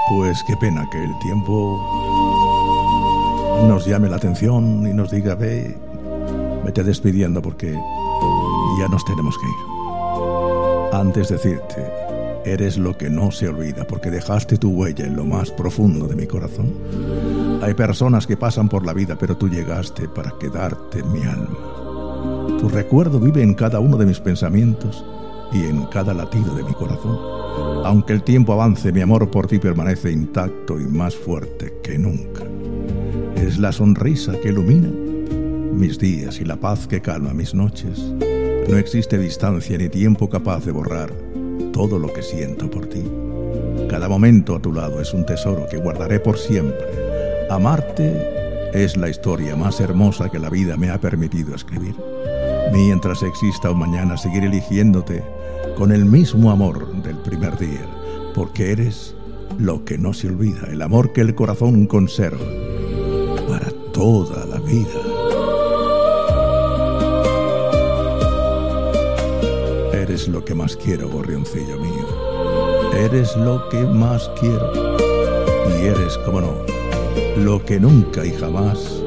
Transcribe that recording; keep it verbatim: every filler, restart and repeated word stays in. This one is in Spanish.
Pues qué pena que el tiempo nos llame la atención y nos diga, ve, vete despidiendo porque ya nos tenemos que ir. Antes decirte, eres lo que no se olvida porque dejaste tu huella en lo más profundo de mi corazón. Hay personas que pasan por la vida, pero tú llegaste para quedarte en mi alma. Tu recuerdo vive en cada uno de mis pensamientos y en cada latido de mi corazón. Aunque el tiempo avance, mi amor por ti permanece intacto y más fuerte que nunca. Es la sonrisa que ilumina mis días y la paz que calma mis noches. No existe distancia ni tiempo capaz de borrar todo lo que siento por ti. Cada momento a tu lado es un tesoro que guardaré por siempre. Amarte es la historia más hermosa que la vida me ha permitido escribir. Mientras exista un mañana, seguiré eligiéndote con el mismo amor del primer día, porque eres lo que no se olvida, el amor que el corazón conserva para toda la vida. Eres lo que más quiero, gorrioncillo mío. Eres lo que más quiero. Y eres, como no, lo que nunca y jamás